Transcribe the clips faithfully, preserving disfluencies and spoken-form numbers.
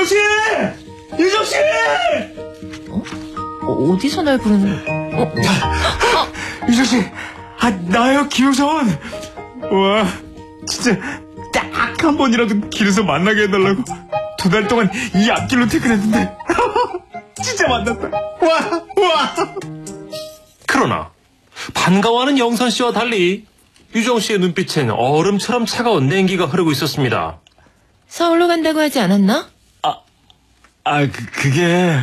유정 씨! 유정 씨! 어? 어, 어디서 날 부르는? 어? 아, 유정 씨, 아 나요 김우선. 와, 진짜 딱 한 번이라도 길에서 만나게 해달라고 두 달 동안 이 앞길로 퇴근했는데 진짜 만났다. 와, 와. 그러나 반가워하는 영선 씨와 달리 유정 씨의 눈빛엔 얼음처럼 차가운 냉기가 흐르고 있었습니다. 서울로 간다고 하지 않았나? 아, 아 그, 그게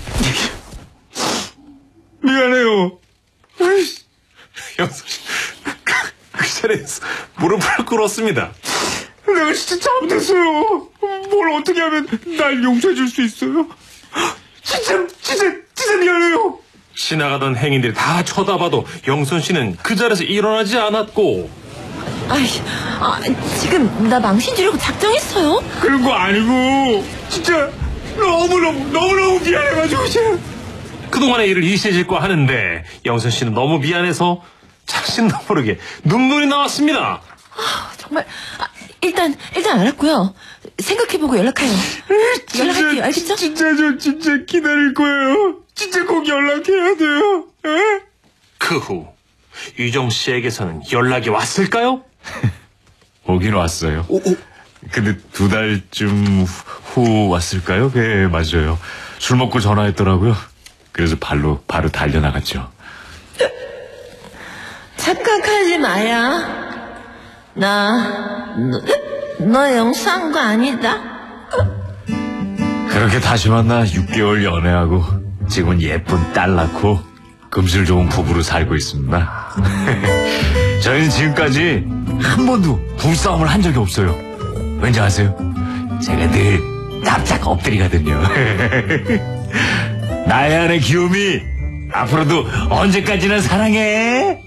미안해요. 영선 씨, 그, 그 자리에서 무릎을 꿇었습니다. 내가 진짜 잘못했어요. 뭘 어떻게 하면 날 용서해 줄 수 있어요? 진짜, 진짜, 진짜 미안해요. 지나가던 행인들이 다 쳐다봐도 영선 씨는 그 자리에서 일어나지 않았고. 아이, 아, 지금 나 망신 주려고 작정했어요? 그런 거 아니고 진짜 너무너무 너무너무 미안해가지고 진짜. 그동안의 일을 이실직고 하는데 영선 씨는 너무 미안해서 자신도 모르게 눈물이 나왔습니다. 아, 정말. 아, 일단 일단 알았고요. 생각해보고 연락해요. 진짜, 연락할게요. 알겠죠? 진짜 저 진짜 기다릴 거예요. 진짜 꼭 연락해야 돼요. 에? 그 후 유정 씨에게서는 연락이 왔을까요? 오긴 왔어요. 오, 오. 근데 두 달쯤 후 왔을까요? 네, 맞아요. 술 먹고 전화했더라고요. 그래서 발로 바로 달려나갔죠. 착각하지 마야. 나, 너, 너 영수한 거 아니다. 그렇게 다시 만나 육 개월 연애하고 지금은 예쁜 딸 낳고 금슬 좋은 부부로 살고 있습니다. 저희는 지금까지 한 번도 부부싸움을 한 적이 없어요. 왠지 아세요? 제가 늘 납작 엎드리거든요. 나의 아내 귀요미, 앞으로도 언제까지나 사랑해.